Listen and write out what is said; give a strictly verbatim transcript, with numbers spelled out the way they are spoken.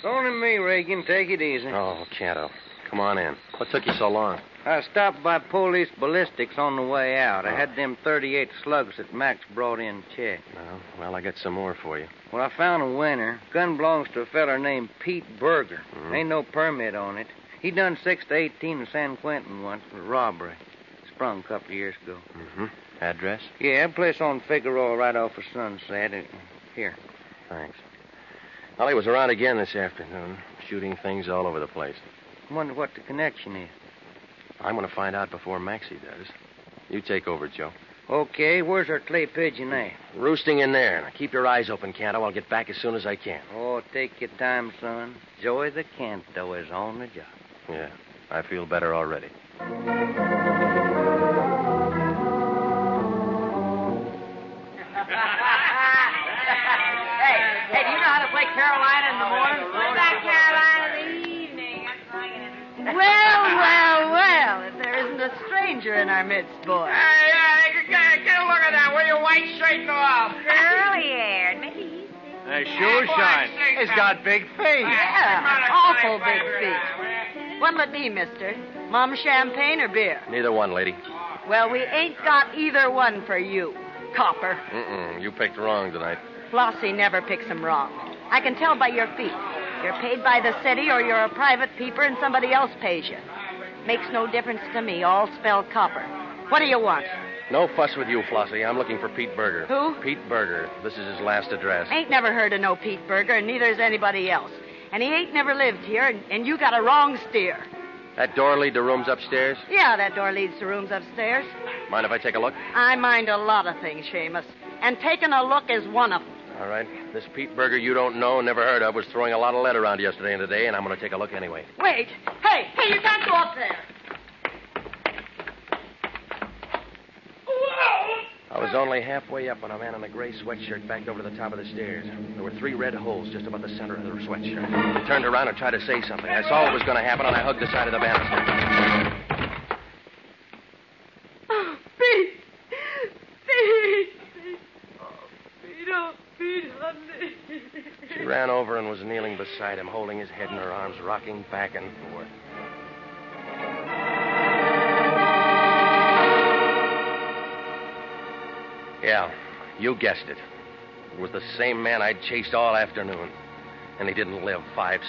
Only me, Regan. Take it easy. Oh, Canto. Come on in. What took you so long? I stopped by police ballistics on the way out. I had them thirty-eight slugs that Max brought in checked. Oh, well, I got some more for you. Well, I found a winner. Gun belongs to a feller named Pete Berger. Mm-hmm. Ain't no permit on it. He done six to eighteen in San Quentin once for robbery. Sprung a couple of years ago. Mm-hmm. Address? Yeah, a place on Figueroa right off of Sunset. Uh, Here. Thanks. Well, he was around again this afternoon, shooting things all over the place. Wonder what the connection is. I'm going to find out before Maxie does. You take over, Joe. Okay, where's our clay pigeon at? Roosting in there. Now, keep your eyes open, Canto. I'll get back as soon as I can. Oh, take your time, son. Joey the Canto is on the job. Yeah, I feel better already. Hey, hey, do you know how to play Carolina in the morning? What about Carolina in the evening? That's what I can understand. Well, well, well, if there isn't a stranger in our midst, boy. Hey, uh, get, get a look at that. Will you white straighten off? Curly-haired. Maybe he's sick. Hey, sure shine. He's got big feet. Yeah, awful big feet. What'll it be, mister? Mom champagne or beer? Neither one, lady. Well, we ain't got either one for you, copper. Mm-mm. You picked wrong tonight. Flossie never picks 'em wrong. I can tell by your feet. You're paid by the city or you're a private peeper and somebody else pays you. Makes no difference to me. All spell copper. What do you want? No fuss with you, Flossie. I'm looking for Pete Berger. Who? Pete Berger. This is his last address. Ain't never heard of no Pete Berger, and neither has anybody else. And he ain't never lived here, and, and you got a wrong steer. That door lead to rooms upstairs? Yeah, that door leads to rooms upstairs. Mind if I take a look? I mind a lot of things, Seamus. And taking a look is one of them. All right. This Pete Berger you don't know, never heard of, was throwing a lot of lead around yesterday and today, and I'm going to take a look anyway. Wait. Hey, hey, you can't go up there. I was only halfway up when a man in a gray sweatshirt backed over to the top of the stairs. There were three red holes just about the center of the sweatshirt. He turned around and tried to say something. I saw what was going to happen, and I hugged the side of the banister. Oh, Pete. Pete. Oh, Pete, oh, Pete, honey. She ran over and was kneeling beside him, holding his head in her arms, rocking back and forth. Yeah, you guessed it. It was the same man I'd chased all afternoon. And he didn't live five